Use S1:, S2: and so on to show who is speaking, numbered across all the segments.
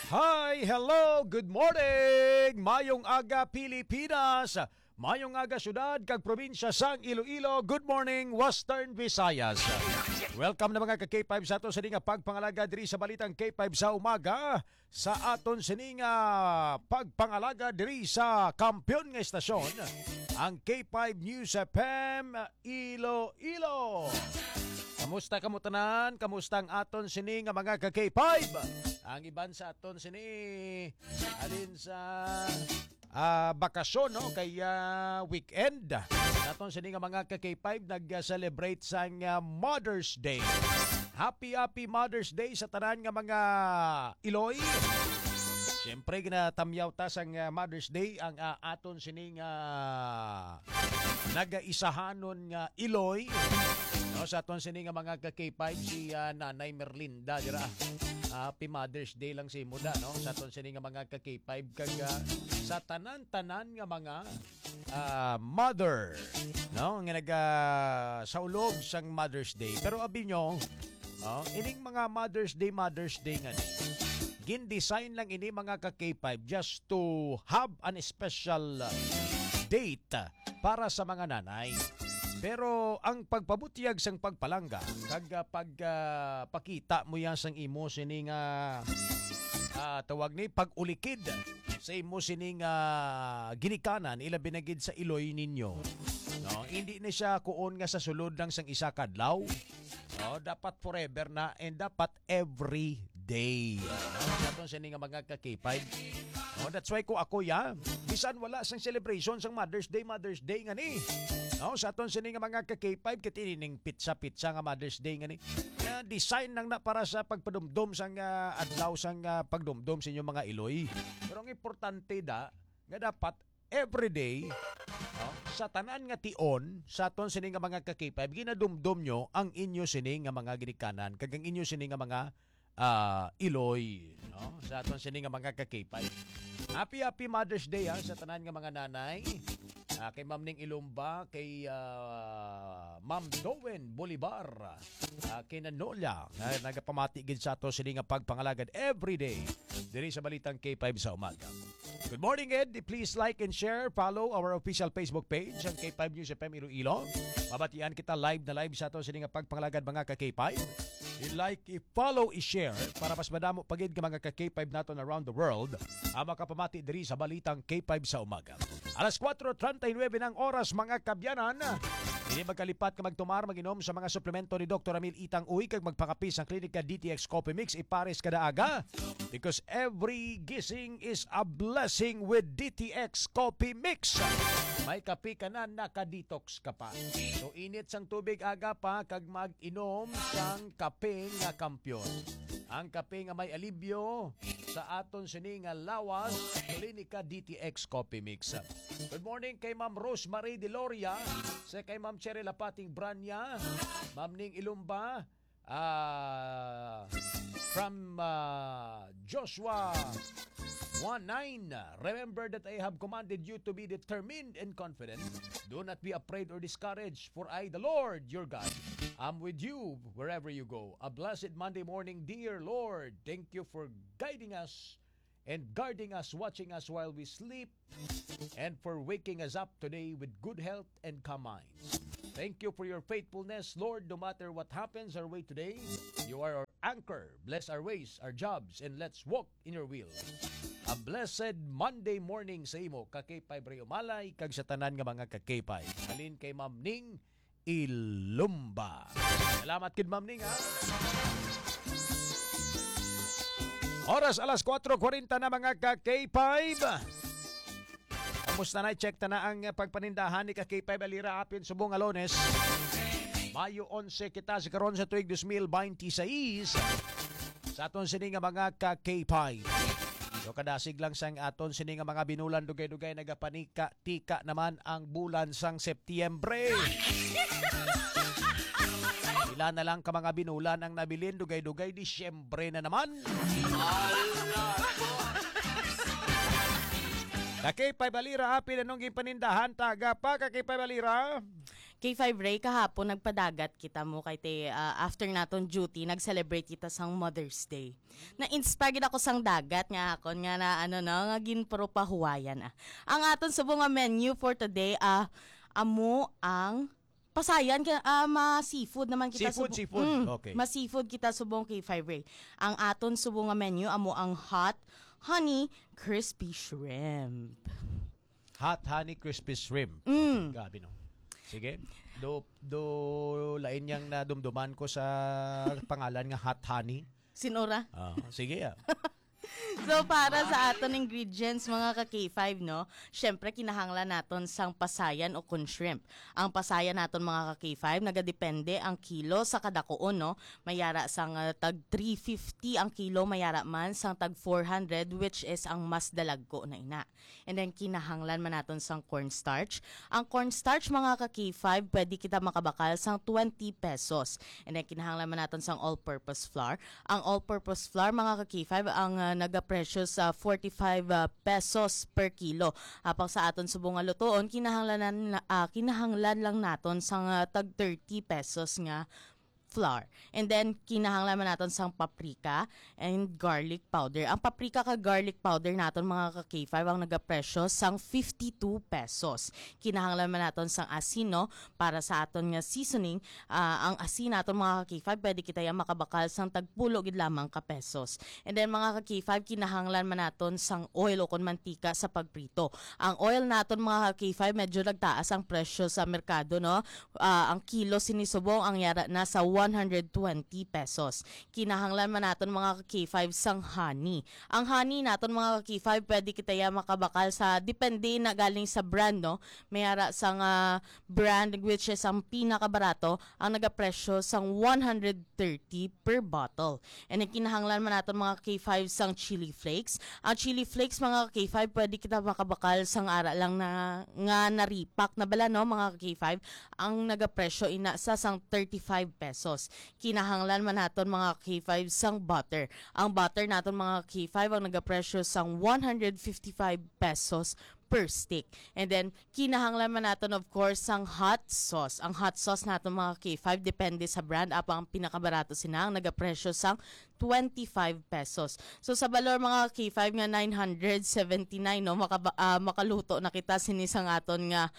S1: Hi, hello, good morning! Mayong aga Pilipinas, mayong aga syudad kag probinsya sang Iloilo. Good morning Western Visayas. Welcome na mga ka-K5 sa aton sininga pagpangalaga diri sa balitang K5 sa umaga. Sa aton sininga pagpangalaga diri sa kampiyon nga estasyon, ang K5 News FM Iloilo. Kamusta kamo tanan? Kamusta ang aton sini nga mga ka-K5? Ang iban sa aton sini alin sa bakasyon no kaya weekend. Aton sini nga mga ka-K5 nag-celebrate sa Mother's Day. Happy Mother's Day sa tanan nga mga Iloy. Siyempre ginatamyaw ta sang Mother's Day ang aton sini nga nagaisahanon nga Iloy. No, sa aton sini nga mga ka-K5 si Nanay Merlinda dira. Happy Mother's Day lang si Muda no sa aton sini nga mga ka-K5 kag sa tanan-tanan nga mga mother no nga naga saulog sang Mother's Day. Pero abi nyo ining mga Mother's Day nga ni gin-design lang ini mga ka-K5 just to have an special date para sa mga nanay. Pero ang pagpabutiyag sang pagpalangga kag pagpakita mo yan sang imo sining tawag ni pag-ulikid sa imo sining ginikanan ila binagid sa Iloy ninyo. No, hindi na siya kuon nga sa sulod lang sang isa kadlaw. No, dapat forever na and dapat every day. No, atong sining mga ka-K5. No, that's why ko ako bisan wala sang celebration sang Mother's Day nga ni. No, sa aton sini nga mga ka-K5 katining pizza nga Mother's Day nga ni. Design nang na para sa pagpadumdum sang adlaw sang pagdumdum sa inyong mga Iloy. Pero ang importante nga dapat everyday sa tanan nga tion sa aton sini nga mga ka-K5 ginadumdum nyo ang inyo sini nga mga ginikanan kag ang inyo sini nga mga Iloy, no? Sa aton sini nga mga ka-K5. Happy Mother's Day sa tanan nga mga nanay. Kay Ma'am Ning Ilumba, kay Ma'am Doen Bolivar, kay Nanolia, nagapamati gid sa ato sini nga pagpangalagad everyday diri sa balitang K5 sa umaga. Good morning, Ed. Please like and share, follow our official Facebook page, ang K5 News FM Iloilo. Mabatian kita live sa ato sini nga pagpangalagad mga ka-K5. I-like, i-follow, i-share para mas madamo pagid ka mga ka-K5 naton around the world ang makapamati diri sa balitang K5 sa umaga. Alas 4:39 ng oras mga kabyanan. Hindi magkalipat ka magtumar maginom sa mga suplemento ni Dr. Amil Itang Uy kag magpakapis ang klinika DTX Coffee Mix ipares kada aga. Because every gising is a blessing with DTX Coffee Mix. May kape ka na, naka-detox ka pa. So init sang tubig aga pa kag mag-inom sang kape nga kampyon. Ang kape nga may alibyo sa aton sini nga lawas, klinika DTX Coffee Mix. Good morning kay Ma'am Rosemary Deloria, sa kay Ma'am Cherry Lapating Branya, Ma'am Ning Ilumba, from Joshua 1:9. Remember that I have commanded you to be determined and confident. Do not be afraid or discouraged, for I, the Lord, your God, am with you wherever you go. A blessed Monday morning, dear Lord. Thank you for guiding us and guarding us, watching us while we sleep, and for waking us up today with good health and calm minds. Thank you for your faithfulness, Lord. No matter what happens our way today, you are our anchor. Bless our ways, our jobs, and let's walk in your will. A blessed Monday morning sa imo, ka-K5 Ray Umalay, kag sa tanan nga mga ka-K5. Halin kay Ma'am Ning Ilumba. Salamat kid Ma'am Ning Oras alas 4:40 na mga ka-K5. Kamusta na? Check na ang pagpanindahan ni ka-K5 Alira apin subong Alones. Mayo 11 kita sa karon sa tuig 2026 sa aton sini nga mga ka-K5. So kadasig lang sang aton sini nga mga binulan dugay-dugay nagapanika-tika naman ang bulan sang Setyembre. Ila na lang ka mga binulan ang nabilin dugay-dugay Disyembre na naman. Kakay Balira, happy na nung panindahan taga pa Kakay Balira.
S2: K5 Ray, kahapon nagpadagat kita mo kay te after naton duty, nag-celebrate kita sang Mother's Day. Na-inspired ako sang dagat nga akon nga na ano no, nga ginpro pahuwayan ah. Ang aton subong nga menu for today amo ang pasayan ma-seafood naman kita
S1: Seafood. Okay.
S2: Ma-seafood kita subong K5 Ray. Ang aton subong nga menu amo ang hot honey crispy shrimp.
S1: Hot honey crispy shrimp. Gabi no. Sige. Lain yang nadumduman ko sa pangalan nga hot honey.
S2: Sinora?
S1: Sige ah.
S2: So, para sa aton ingredients, mga ka-K5, no? Syempre, kinahanglan naton sang pasayan o kun shrimp. Ang pasayan naton, mga ka-K5, nagadepende ang kilo sa kadakoon, no? Mayara sang tag 350 ang kilo, mayara man sang tag 400, which is ang mas dalagko na ina. And then, kinahanglan man naton sang cornstarch. Ang cornstarch, mga ka-K5, pwede kita makabakal sang 20 pesos. And then, kinahanglan man naton sang all-purpose flour. Ang all-purpose flour, mga ka-K5, ang nagapresyo sa 45 pesos per kilo. Apang sa aton subong nga lutoon, kinahanglan lang naton sang tag 30 pesos nga flour. And then, kinahanglan man natin sang paprika and garlic powder. Ang paprika ka garlic powder natin, mga ka-K5, ang nagapresyo sang 52 pesos. Kinahanglan man natin sang asin, no? Para sa aton nga seasoning, ang asin natin, mga ka-K5, pwede kita yung makabakal sang tagpulo gid lamang ka pesos. And then, mga ka-K5, kinahanglan man natin sang oil o kon mantika sa pagprito. Ang oil natin, mga ka-K5, medyo nagtaas ang presyo sa merkado, no? Ang kilo sinisubong ang yara na sa 120 pesos. Kinahanglan man naton, mga K5, sang honey. Ang honey naton, mga K5, pwede kita ya makabakal sa depende na galing sa brand, no? Mayara sang brand which is ang pinakabarato ang nagapresyo sang 130 per bottle. And kinahanglan man naton, mga K5, sang chili flakes. Ang chili flakes, mga K5, pwede kita makabakal sang ara lang na nga naripak na bala, no, mga K5. Ang nagapresyo ina sa sang 35 pesos. Kinahanglan man naton, mga K5, sang butter. Ang butter naton, mga K5, ang nagapresyo sang 155 pesos per stick. And then, kinahanglan man natin, of course, ang hot sauce. Ang hot sauce natin, mga K5, depende sa brand. Apang pinakabarato sinang nagapresyo sang 25 pesos. So, sa balor, mga K5, nga 979, no, makaluto na kita sinisang aton nga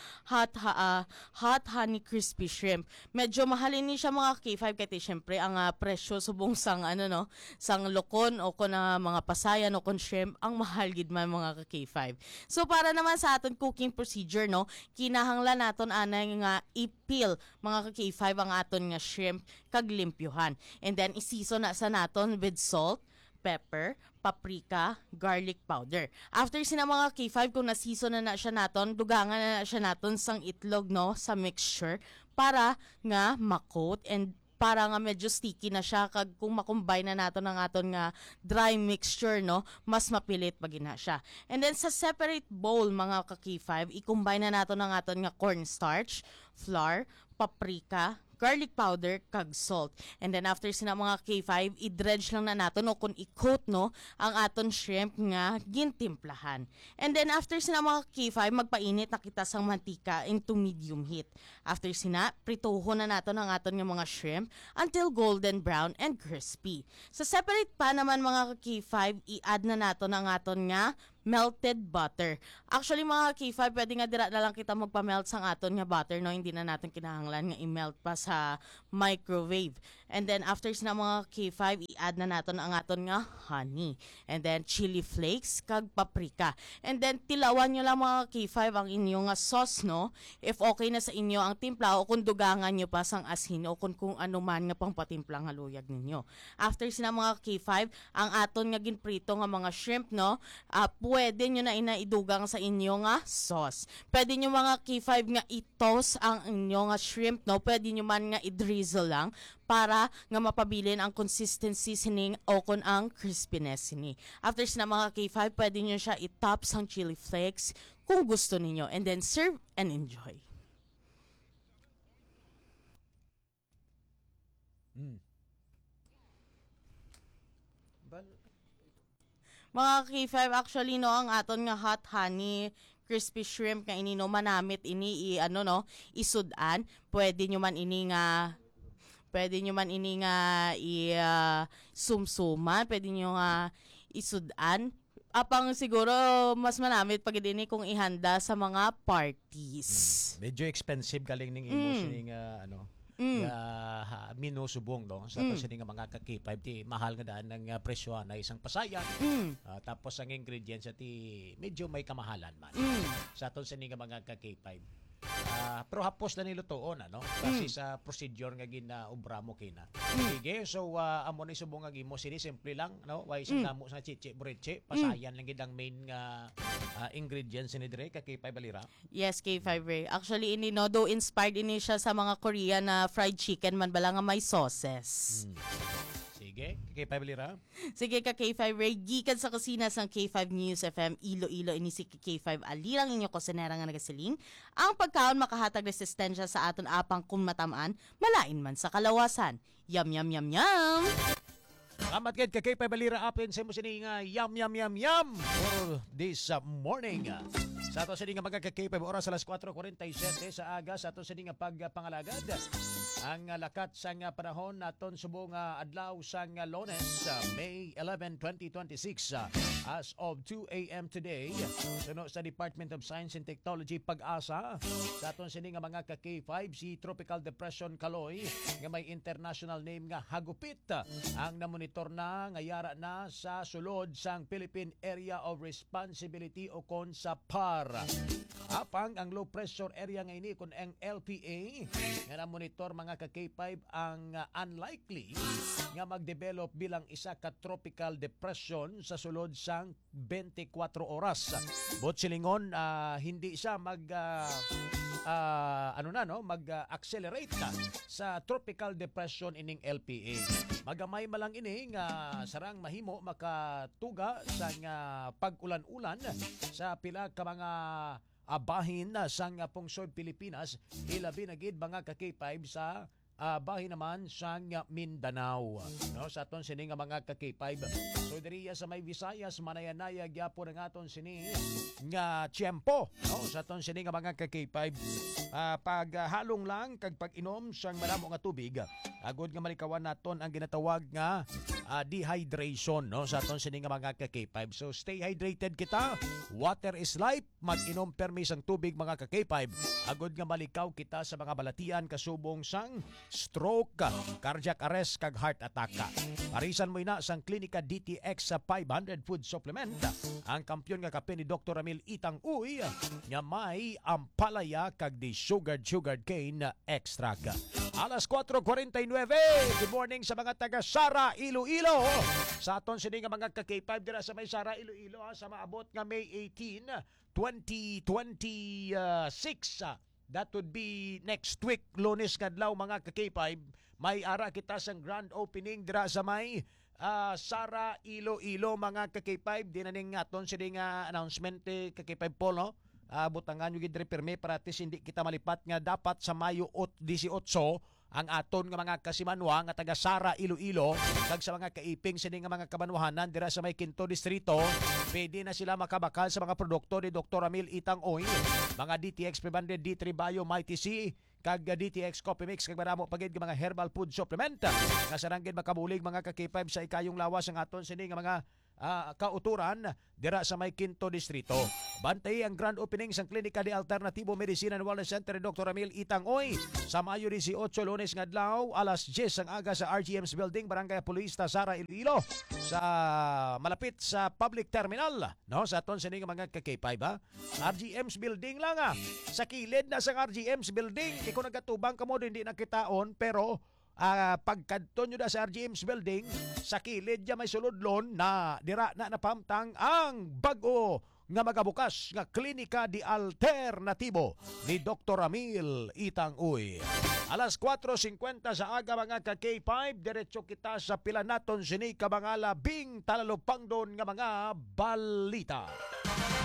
S2: hot honey crispy shrimp. Medyo mahalin ni siya, mga K5, kasi syempre, ang presyo subong sang, sang lokon o kon mga pasayan o kon shrimp, ang mahal gid man, mga K5. So, para naman sa aton cooking procedure, no, kinahanglan naton anay nga ipil, mga K5, ang aton nga shrimp kag limpyuhan. And then i-season na sa naton with salt, pepper, paprika, garlic powder. After sina, mga K5, kung na-season na siya naton, dugangan na siya naton sang itlog, no, sa mixture para nga ma-coat and para nga medyo sticky na siya kag kung makombine na nato ng aton nga dry mixture, no, mas mapilit pagina siya. And then sa separate bowl, mga ka-K5, i-combine na nato ng aton nga cornstarch, flour, paprika, garlic powder, kag salt. And then after sina, mga K5, i-dredge lang na nato, no, kung i-coat, no, ang aton shrimp nga gintimplahan. And then after sina, mga K5, magpainit na kita sang mantika into medium heat. After sina, prituhon na nato ng aton nga mga shrimp until golden brown and crispy. Sa separate pa naman, mga K5, i-add na nato ng aton nga melted butter. Actually, mga K5, pwede nga dira na lang kita magpa-melt sang aton nga butter, no? Hindi na natin kinahanglan nga i-melt pa sa microwave. And then, after na, mga K5, i-add na natin ang aton nga honey. And then, chili flakes, kag paprika. And then, tilawan nyo lang, mga K5, ang inyong sauce, no? If okay na sa inyo ang timpla, o kung dugangan nyo pa sang asin, o kung ano man nga pang patimplang haluyag ninyo. After sina, mga K5, ang aton nga ginprito nga mga shrimp, no? Pwede nyo na inaidugang sa inyo nga sauce. Pwede nyo, mga K5, nga i-toast ang inyo nga shrimp, no? Pwede nyo man nga i-drizzle lang para nga mapabilin ang consistency sining o kon ang crispiness sini. After na, mga K5, pwede nyo siya i-top sang chili flakes kung gusto ninyo. And then serve and enjoy. Mga K5, actually, no, ang aton nga hot honey crispy shrimp nga ini no manamit ini isudan. Pwede nyo man ini nga sumsuman, pwede nyo nga isudan. Apang siguro mas manamit pag ini kung ihanda sa mga parties.
S1: Medyo expensive galing ning imo sining minusubong no sa to sining mga ka-K5 ti mahal nga daan ng presyo na isang pasayan. Tapos ang ingredients ti medyo may kamahalan man. Sa to sining mga ka-K5. Pero hapos na nilutoon kasi sa procedure nga ginaobra mo kina. Sige, so amo ni subong nga gimo sini simple lang why sa damo sa chichi buriche pasayan lang gid ang main nga ingredients ni dire ka K5 balira.
S2: Yes, K5 Ray. Actually ini though inspired ini siya sa mga Korean na fried chicken man bala nga may sauces.
S1: Sige, K5 balira.
S2: Sige ka K5 Ray, gikan sa kusina sang K5 News FM Iloilo ini si K5 alirang inyo kusinera nga nagasiling. Ang pagkaon makahatag resistensya sa aton apang kung matamaan, malain man sa kalawasan. Yum yum yum yum.
S1: Salamat kay K5 balira apin sa mo sini nga yum yum yum yum for this morning. Sa ato sini nga mga K5 oras alas 4:47 sa aga sa ato sini nga pagpangalagad. Ang lakat sang panahon naton subong adlaw sang Lunes, May 11, 2026 as of 2 a.m. today. Suno sa Department of Science and Technology Pag-asa sa aton sini nga mga ka-K5 si Tropical Depression Kaloy nga may international name nga Hagupit ang namonitor na ngayara na sa sulod sang Philippine Area of Responsibility o kon sa PAR. Apang ang low pressure area nga ini kun ang LPA nga namonitor mga ka-K5 ang unlikely nga mag-develop bilang isa ka tropical depression sa sulod sang 24 oras. But silingon hindi siya mag-accelerate sa tropical depression ining LPA. Magamay malang ini nga sarang mahimo makatuga sa pag-ulan-ulan sa pila ka mga bahin sang pungsod Pilipinas, ilabi na gid mga ka-K5 sa bahin naman sang Mindanao. Sa aton sini nga mga ka-K5. So diriya sa may Visayas manayanaya gyapon ang aton sini nga tiyempo. Sa aton sini nga mga ka-K5. Paghalong lang kag pag-inom sang malamo nga tubig, agod nga malikawan naton ang ginatawag nga dehydration sa aton sini nga mga ka-K5. So stay hydrated kita. Water is life. Mag-inom permis ang tubig mga ka-K5. Agod nga malikaw kita sa mga balatian kasubong sang stroke, cardiac arrest kag heart attack. Parisan mo ina sang Klinika DTX sa 500 food supplement. Ang kampyon nga kape ni Dr. Ramil Itang Uy nga may ampalaya kag di sugared cane extract. Alas 4:49. Good morning sa mga taga Sara, Iloilo. Sa aton sini nga mga ka-K5 dira sa may Sara, Iloilo sa maabot nga May 18, 2026. That would be next week, Lunes kadlaw mga ka-K5. May ara kita sang grand opening dira sa may Sara, Iloilo mga ka-K5. Dinaning aton sini nga announcement ka-K5 Polo. Butangan yung gidre perme para tis hindi kita malipat nga dapat sa Mayo 18 ang aton nga mga kasimanwa nga taga Sara, Iloilo kag sa mga kaiping sini nga mga kabanwahanan dira sa may Quinto Distrito, pwede na sila makabakal sa mga produkto ni Dr. Ramil Itang Uy, mga DTX 500, D3 Bio, Mighty C kag DTX Coffee Mix kag maramo pagid mga herbal food supplement nga saranggid makabulig mga ka-K5 sa ikayong lawas ang aton sini nga mga kauturan dira sa may Quinto Distrito. Bantay ang grand opening sang Klinika de Alternativo Medicine and Wellness Center ni Dr. Ramil Itang Uy sa Mayo 18, Lunes nga adlaw, alas 10 ang aga sa RGM's Building, Barangay Apulista, Sara, Iloilo, sa malapit sa public terminal sa aton sini nga mga ka-K5 RGM's Building lang sa kilid na sa RGM's Building. Kung nagatubang kamo hindi nakitaon pero pagkadto nyo na sa RGM's Building, sa kilid niya may suludlon na dira na napamtang ang bago nga magabukas nga Klinika de Alternativo ni Dr. Ramil Itang Uy. Alas 4:50 sa aga mga ka-K5, diretso kita sa pila naton sini ka mga labing talalupang doon nga mga balita.